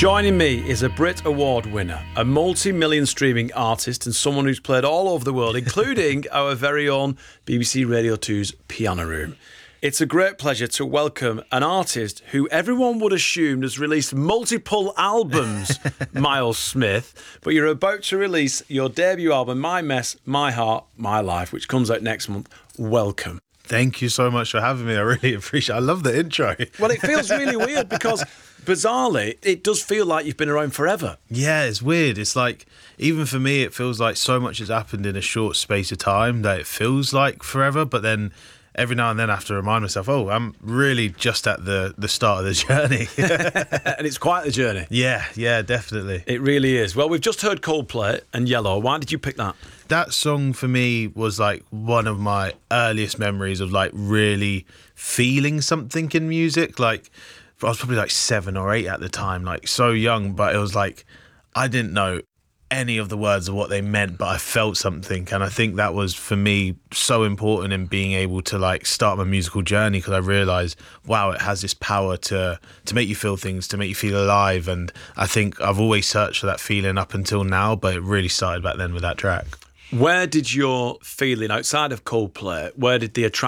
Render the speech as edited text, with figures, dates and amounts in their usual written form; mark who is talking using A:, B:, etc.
A: Joining me is a Brit Award winner, a multi-million streaming artist and someone who's played all over the world, including our very own BBC Radio 2's Piano Room. It's a great pleasure to welcome an artist who everyone would assume has released multiple albums, Miles Smith, but you're about to release your debut album, My Mess, My Heart, My Life, which comes out next month. Welcome.
B: Thank you so much for having me. I really appreciate it. I love the intro.
A: Well, it feels really weird because, bizarrely, it does feel like you've been around forever.
B: Yeah, it's weird. It's like, even for me, it feels like so much has happened in a short space of time that it feels like forever, but then every now and then I have to remind myself, oh, I'm really just at the start of the journey.
A: And it's quite the journey.
B: Yeah, definitely.
A: It really is. Well, we've just heard Coldplay and Yellow. Why did you pick that?
B: That song for me was like one of my earliest memories of like really feeling something in music. Like I was probably like 7 or 8 at the time, like so young, but it was like I didn't know any of the words of what they meant, but I felt something, and I think that was for me so important in being able to like start my musical journey, because I realised, wow, it has this power to make you feel things, to make you feel alive. And I think I've always searched for that feeling up until now, but it really started back then with that track.
A: Where did your feeling outside of Coldplay, where did the attraction